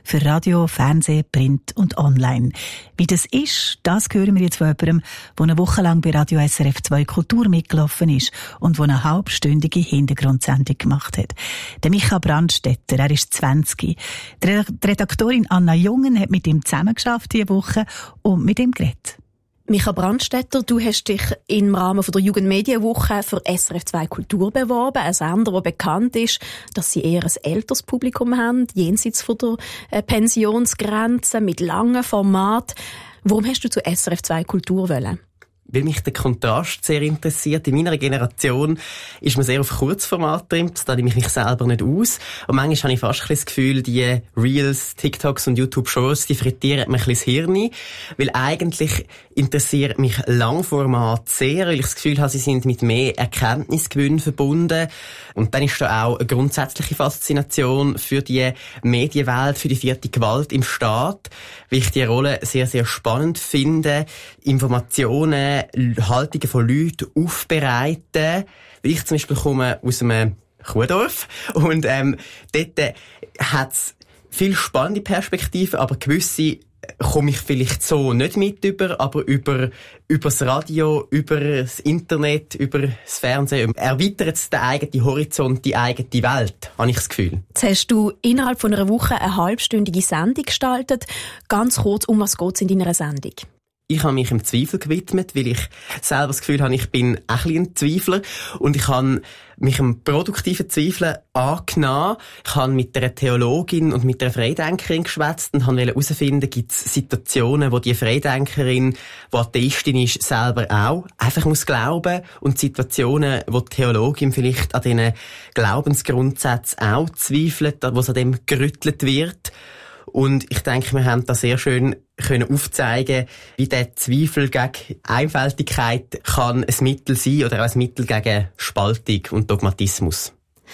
für Radio, Fernsehen, Print und Online. Wie das ist, das hören wir jetzt von jemandem, der eine Woche lang bei Radio SRF 2 Kultur mitgelaufen ist und der eine halbstündige Hintergrundsendung gemacht hat. Der Micha Brandstetter, er ist 20. Die Redaktorin Anna Jungen hat mit ihm zusammengearbeitet diese Woche und mit ihm geredet. Micha Brandstetter, du hast dich im Rahmen der Jugendmedienwoche für SRF 2 Kultur beworben, ein Sender, der bekannt ist, dass sie eher ein älteres Publikum haben, jenseits von der Pensionsgrenze, mit langen Formaten. Warum hast du zu SRF 2 Kultur wollen? Weil mich der Kontrast sehr interessiert. In meiner Generation ist man sehr auf Kurzformat drin, da nehme ich mich selber nicht aus. Und manchmal habe ich fast das Gefühl, die Reels, TikToks und YouTube-Shows, die frittieren mir ein bisschen das Hirn. Weil eigentlich interessiert mich Langformat sehr, weil ich das Gefühl habe, sie sind mit mehr Erkenntnisgewinn verbunden. Und dann ist da auch eine grundsätzliche Faszination für die Medienwelt, für die vierte Gewalt im Staat, weil ich die Rolle sehr, sehr spannend finde. Informationen, Haltungen von Leuten aufbereiten. Weil ich zum Beispiel komme aus einem Kuhdorf und dort hat es viel spannende Perspektiven, aber gewisse komme ich vielleicht so nicht mit über, aber über das Radio, über das Internet, über das Fernsehen erweitert es den eigenen Horizont, die eigene Welt, habe ich das Gefühl. Jetzt hast du innerhalb von einer Woche eine halbstündige Sendung gestaltet. Ganz kurz, um was geht es in deiner Sendung? Ich habe mich dem Zweifel gewidmet, weil ich selber das Gefühl habe, ich bin ein bisschen ein Zweifler und ich habe mich einem produktiven Zweifeln angenommen. Ich habe mit einer Theologin und mit einer Freidenkerin geschwätzt und wollte herausfinden, gibt es Situationen, wo die Freidenkerin, die Atheistin ist, selber auch einfach muss glauben und Situationen, wo die Theologin vielleicht an diesen Glaubensgrundsätzen auch zweifelt, wo es an dem gerüttelt wird. Und ich denke, wir haben da sehr schön können aufzeigen, wie der Zweifel gegen Einfältigkeit kann ein Mittel sein oder auch ein Mittel gegen Spaltung und Dogmatismus.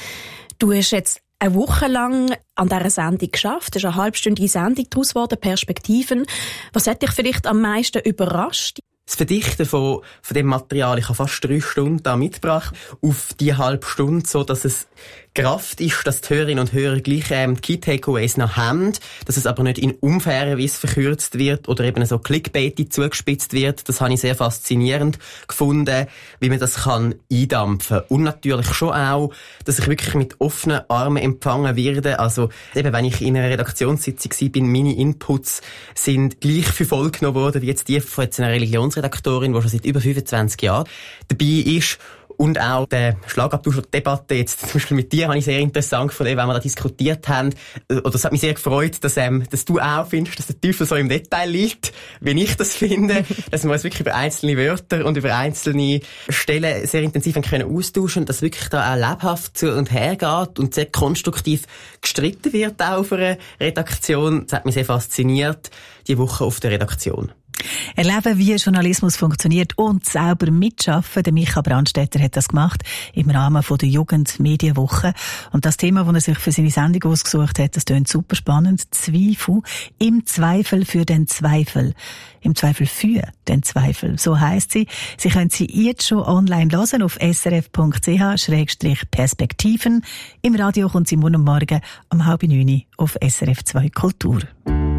Du hast jetzt eine Woche lang an dieser Sendung geschafft. Es ist eine halbstündige Sendung daraus geworden, Perspektiven. Was hat dich vielleicht am meisten überrascht? Das Verdichten von dem Material, ich habe fast 3 Stunden da mitgebracht, auf die halbe Stunde, so dass es Kraft ist, dass die Hörerinnen und Hörer gleich Key Takeaways noch haben, dass es aber nicht in unfairer Weise verkürzt wird oder eben so clickbaitig zugespitzt wird. Das habe ich sehr faszinierend gefunden, wie man das kann eindampfen. Und natürlich schon auch, dass ich wirklich mit offenen Armen empfangen werde. Also eben, wenn ich in einer Redaktionssitzung war, meine Inputs sind gleich für voll genommen worden, wie jetzt die von jetzt einer Religionsredaktorin, die schon seit über 25 Jahren dabei ist. Und auch der Schlagabtausch der Debatte jetzt, zum Beispiel mit dir, habe ich sehr interessant gefunden, wenn wir da diskutiert haben. Oder es hat mich sehr gefreut, dass du auch findest, dass der Teufel so im Detail liegt, wie ich das finde. Dass wir uns wirklich über einzelne Wörter und über einzelne Stellen sehr intensiv können austauschen und dass wirklich da auch lebhaft zu und her geht und sehr konstruktiv gestritten wird auch auf einer Redaktion. Das hat mich sehr fasziniert, die Woche auf der Redaktion. Erleben, wie Journalismus funktioniert und selber mitschaffen. Der Micha Brandstetter hat das gemacht im Rahmen der Jugendmedienwoche. Und das Thema, das er sich für seine Sendung ausgesucht hat, das klingt super spannend. Zweifel. Im Zweifel für den Zweifel. Im Zweifel für den Zweifel. So heisst sie. Sie können sie jetzt schon online hören auf srf.ch/Perspektiven. Im Radio kommt sie morgen um 8:30 auf SRF 2 Kultur.